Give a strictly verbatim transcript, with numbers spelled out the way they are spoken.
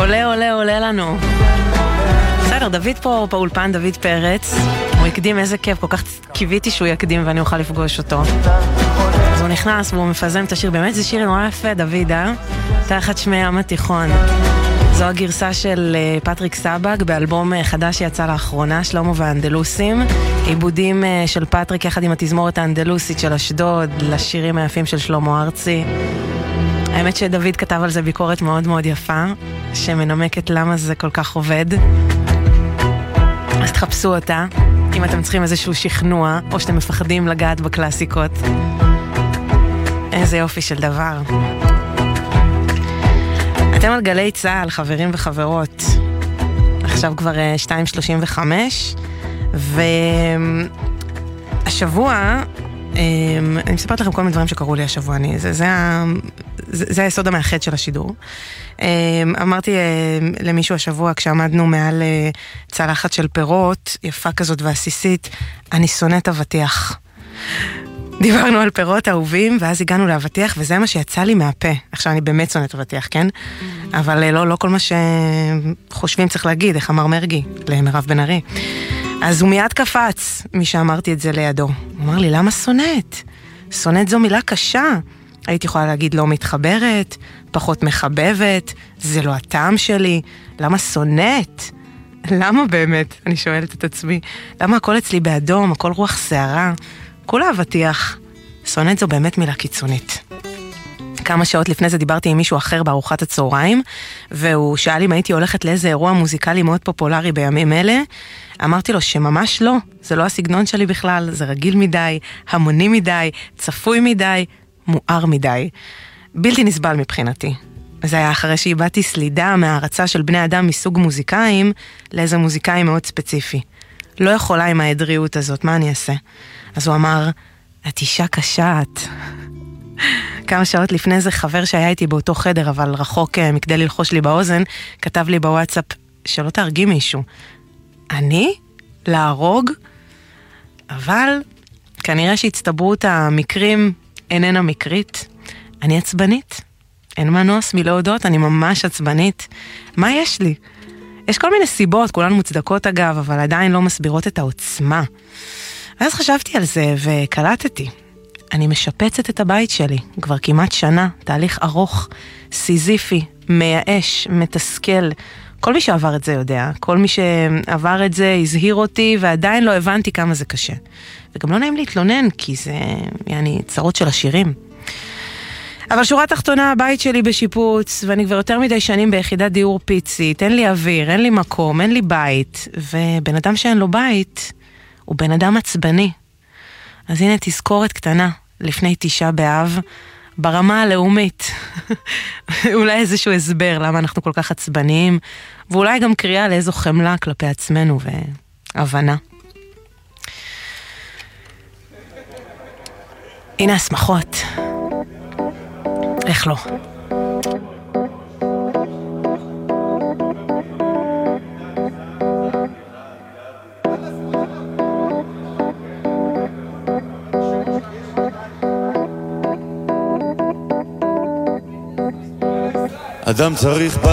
עולה, עולה, עולה לנו. בסדר, דוד פה באולפן, דוד פרץ. הוא יקדים, איזה כיף, כל כך קיוויתי שהוא יקדים ואני אוכל לפגוש אותו. אז הוא נכנס והוא מפזם את השיר, באמת זה שיר נורא יפה, דוד, אה? תחת שמי ים התיכון. זו הגרסה של פטריק סבג באלבום חדש שיצא לאחרונה, שלמה והאנדלוסים. עיבודים של פטריק יחד עם התזמורת האנדלוסית של אשדוד, לשירים היפים של שלמה ארצי. האמת שדוד כתב על זה ביקורת מאוד מאוד יפה, שמנמקת למה זה כל כך עובד. אז תחפשו אותה, אם אתם צריכים איזשהו שכנוע, או שאתם מפחדים לגעת בקלאסיקות. איזה יופי של דבר. אתם על גלי צהל, חברים וחברות. עכשיו כבר שתיים שלושים וחמש, והשבוע, אני מספרת לכם כל מיני דברים שקראו לי השבוע, אני, זה, זה, זה, זה היסוד המאחד של השידור. אמרתי למישהו השבוע, כשעמדנו מעל צלחת של פירות, יפה כזאת ועסיסית, אני שונאת אבטיח. דיברנו על פירות אהובים, ואז הגענו לאבטיח, וזה מה שיצא לי מהפה. עכשיו אני באמת שונאת אבטיח, כן? אבל לא, לא כל מה שחושבים צריך להגיד, איך אמר מרגי, למרב בן ארי. אז הוא מיד קפץ, מי שאמרתי את זה לידו. הוא אמר לי, למה שונאת? שונאת זו מילה קשה. הייתי יכולה להגיד לא מתחברת, פחות מחבבת, זה לא הטעם שלי. למה שונאת? למה באמת? אני שואלת את עצמי. למה הכל אצלי באדום, הכל רוח שערה? כולה אבטיח. שונאת זו באמת מילה קיצונית. כמה שעות לפני זה דיברתי עם מישהו אחר בארוחת הצהריים, והוא שאל אם הייתי הולכת לאיזה אירוע מוזיקלי מאוד פופולרי בימים אלה. אמרתי לו שממש לא, זה לא הסגנון שלי בכלל, זה רגיל מדי, המוני מדי, צפוי מדי, מואר מדי. בלתי נסבל מבחינתי. זה היה אחרי שאיבדתי סלידה מההרצה של בני אדם מסוג מוזיקאים, לאיזה מוזיקאי מאוד ספציפי. לא יכולה עם העדריות הזאת, מה אני אעשה? אז הוא אמר, את אישה קשה את. כמה שעות לפני זה חבר שהיה איתי באותו חדר, אבל רחוק מכדי ללחוש לי באוזן, כתב לי בוואטסאפ, שלא תהרגי מישהו. אני? להרוג? אבל כנראה שהצטברות המקרים איננה מקרית. אני עצבנית. אין מנוס מלהודות, אני ממש עצבנית. מה יש לי? יש כל מיני סיבות, כולן מוצדקות אגב, אבל עדיין לא מסבירות את העוצמה. ואז חשבתי על זה וקלטתי. אני משפצת את הבית שלי, כבר כמעט שנה, תהליך ארוך, סיזיפי, מייאש, מתסכל. כל מי שעבר את זה יודע, כל מי שעבר את זה הזהיר אותי, ועדיין לא הבנתי כמה זה קשה. וגם לא נעים להתלונן, כי זה, יעני, צרות של השירים. אבל שורה תחתונה, הבית שלי בשיפוץ, ואני כבר יותר מדי שנים ביחידת דיור פיצית, אין לי אוויר, אין לי מקום, אין לי בית, ובן אדם שאין לו בית, הוא בן אדם עצבני. אז הנה תזכורת קטנה, לפני תשעה באב, ברמה הלאומית. אולי איזשהו הסבר למה אנחנו כל כך עצבניים, ואולי גם קריאה לאיזו חמלה כלפי עצמנו והבנה. הנה השמחות. איך לא? אדם צריך